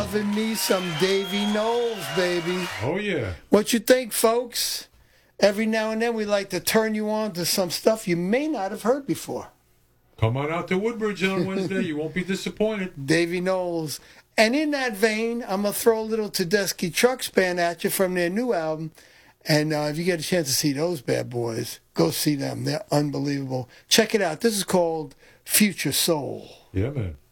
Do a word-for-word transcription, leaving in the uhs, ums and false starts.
Loving me some Davy Knowles, baby. Oh, yeah. What you think, folks? Every now and then we like to turn you on to some stuff you may not have heard before. Come on out to Woodbridge on Wednesday. You won't be disappointed. Davy Knowles. And in that vein, I'm going to throw a little Tedeschi Trucks Band at you from their new album. And uh, if you get a chance to see those bad boys, go see them. They're unbelievable. Check it out. This is called Future Soul. Yeah, man.